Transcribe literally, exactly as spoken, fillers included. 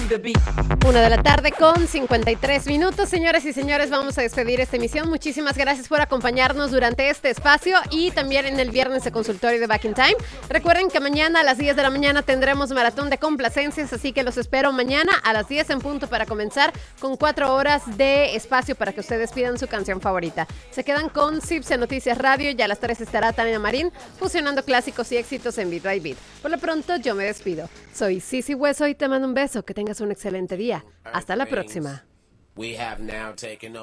Una de la tarde con cincuenta y tres minutos. Señoras y señores, vamos a despedir esta emisión. Muchísimas gracias por acompañarnos durante este espacio y también en el viernes de consultorio de Back in Time. Recuerden que mañana a las diez de la mañana tendremos maratón de complacencias, así que los espero mañana a las diez en punto para comenzar con cuatro horas de espacio para que ustedes pidan su canción favorita. Se quedan con Cipse Noticias Radio y a las tres estará Tania Marín fusionando clásicos y éxitos en Beat by Beat. Por lo pronto yo me despido. Soy Sisi Hueso y te mando un beso. Que tengas un excelente día. Hasta la próxima.